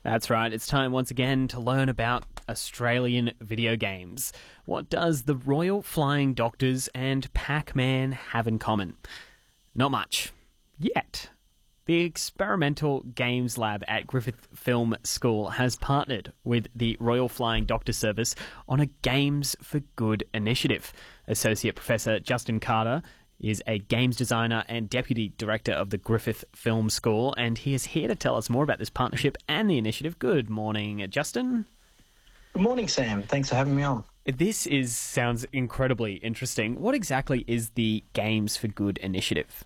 That's right, it's time once again to learn about Australian video games. What does the Royal Flying Doctors and Pac-Man have in common? Not much. Yet. The Experimental Games Lab at Griffith Film School has partnered with the Royal Flying Doctor Service on a Games for Good initiative. Associate Professor Justin Carter is a games designer and deputy director of the Griffith Film School, and he is here to tell us more about this partnership and the initiative. Good morning, Justin. Good morning, Sam. Thanks for having me on. This sounds incredibly interesting. What exactly is the Games for Good initiative?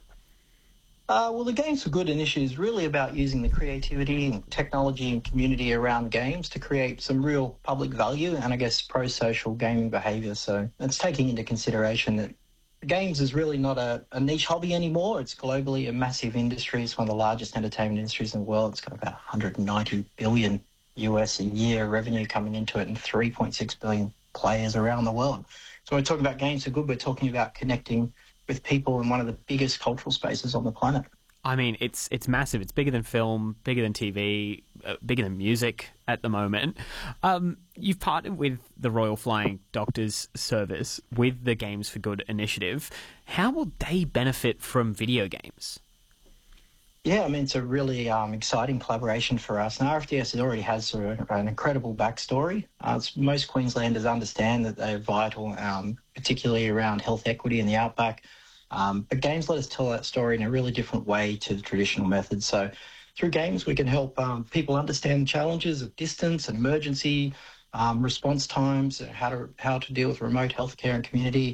Well, the Games for Good initiative is really about using the creativity and technology and community around games to create some real public value and, I guess, pro-social gaming behaviour. So it's taking into consideration that games is really not a niche hobby anymore. It's globally a massive industry. It's one of the largest entertainment industries in the world. It's got about 190 billion US a year revenue coming into it and 3.6 billion players around the world. So when we're talking about Games for Good, we're talking about connecting with people in one of the biggest cultural spaces on the planet. I mean, it's massive. It's bigger than film, bigger than TV, bigger than music at the moment. You've partnered with the Royal Flying Doctors Service with the Games for Good initiative. How will they benefit from video games? Yeah, I mean, it's a really exciting collaboration for us. And RFDS already has an incredible backstory. Most Queenslanders understand that they're vital, particularly around health equity in the outback. But games let us tell that story in a really different way to the traditional methods. So through games, we can help people understand challenges of distance and emergency response times, how to deal with remote healthcare and community,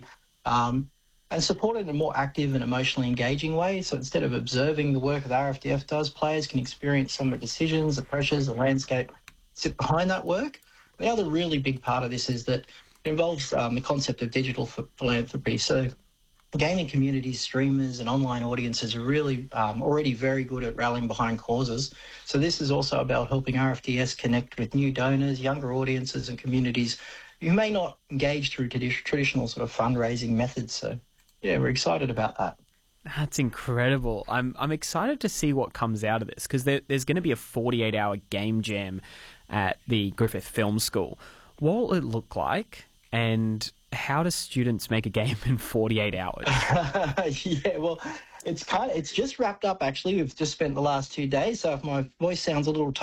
and support it in a more active and emotionally engaging way. So instead of observing the work that RFDF does, players can experience some of the decisions, the pressures, the landscape sit behind that work. The other really big part of this is that it involves the concept of digital philanthropy. So gaming communities, streamers and online audiences are really already very good at rallying behind causes. So this is also about helping RFDS connect with new donors, younger audiences and communities who may not engage through traditional sort of fundraising methods. So yeah, we're excited about that. That's incredible. I'm excited to see what comes out of this, because there's going to be a 48-hour game jam at the Griffith Film School. What will it look like, and how do students make a game in 48 hours? Yeah, well, it's just wrapped up, actually. We've just spent the last 2 days, so if my voice sounds a little